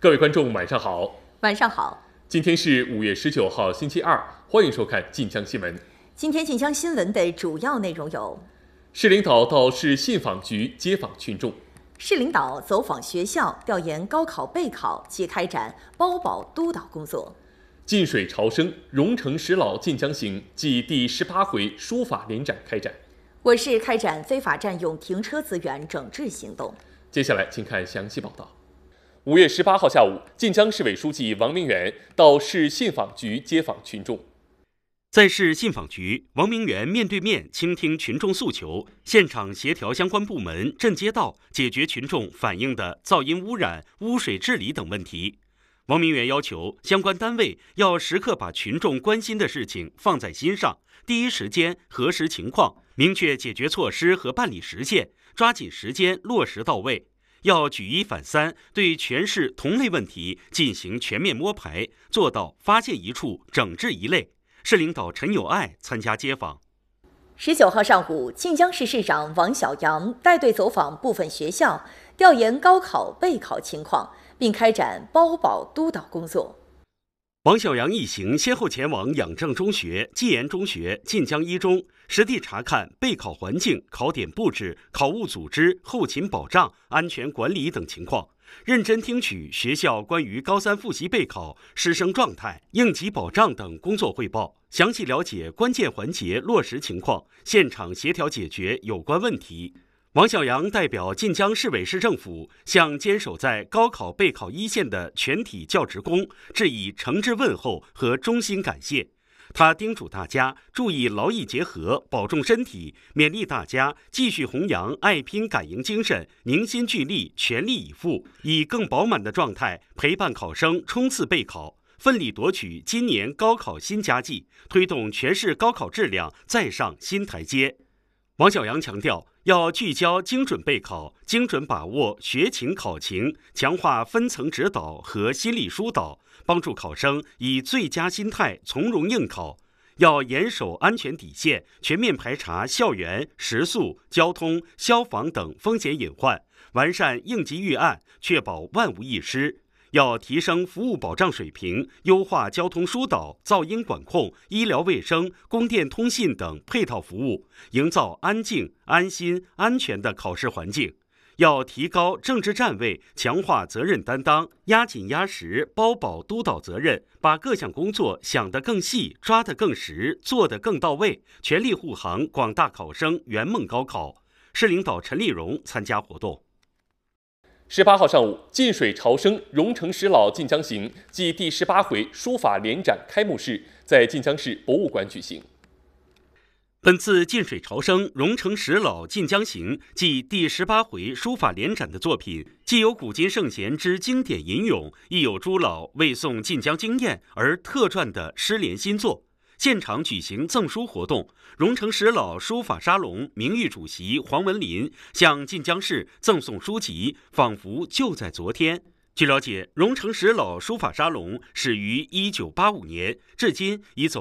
各位观众，晚上好。 晚上好。 今天是5月19号，星期二，欢迎收看晋江新闻。 今天晋江新闻的主要内容有： 市领导到市信访局接访群众； 市领导走访学校，调研高考备考及开展包保督导工作； 近水潮生，蓉城使老晋江行暨第18回书法联展开展。 我市开展非法占用停车资源整治行动。 接下来请看详细报道。5月18号下午，晋江市委书记王明元到市信访局接访群众。 在市信访局，王明元面对面倾听群众诉求，现场协调相关部门镇街道，解决群众反映的噪音污染、污水治理等问题。王明元要求相关单位要时刻把群众关心的事情放在心上，第一时间核实情况，明确解决措施和办理时限，抓紧时间落实到位。要举一反三，对全市同类问题进行全面摸排，做到发现一处整治一类。市领导陈友爱参加接访。 19号上午，晋江市市长王小阳带队走访部分学校，调研高考备考情况，并开展包保督导工作。 王小阳一行先后前往养正中学、济研中学、晋江一中，实地查看备考环境、考点布置、考务组织、后勤保障、安全管理等情况，认真听取学校关于高三复习备考、师生状态、应急保障等工作汇报，详细了解关键环节落实情况，现场协调解决有关问题。王小阳代表晋江市委市政府向坚守在高考备考一线的全体教职工致以诚挚问候和衷心感谢。他叮嘱大家注意劳逸结合，保重身体，勉励大家继续弘扬爱拼敢赢精神，凝心聚力，全力以赴，以更饱满的状态陪伴考生冲刺备考，奋力夺取今年高考新佳绩，推动全市高考质量再上新台阶。王小阳强调，要聚焦精准备考，精准把握学情考情，强化分层指导和心理疏导，帮助考生以最佳心态从容应考。要严守安全底线，全面排查校园、食宿、交通、消防等风险隐患，完善应急预案，确保万无一失。要提升服务保障水平，优化交通疏导、噪音管控、医疗卫生、供电通信等配套服务，营造安静、安心、安全的考试环境。要提高政治站位，强化责任担当，压紧压实包保督导责任，把各项工作想得更细、抓得更实、做得更到位，全力护航广大考生圆梦高考。市领导陈丽蓉参加活动。 18号上午，近水潮生，蓉城使老晋江行暨第18回书法联展开幕式在晋江市博物馆举行。 本次近水潮生，蓉城使老晋江行暨第18回书法联展的作品，既有古今圣贤之经典吟咏，亦有诸老为颂晋江经验而特撰的诗联新作。现场举行赠书活动，蓉城使老书法沙龙名誉主席黄文林向晋江市赠送书籍，仿佛就在昨天。据了解，蓉城使老书法沙龙始于1985年，至今已走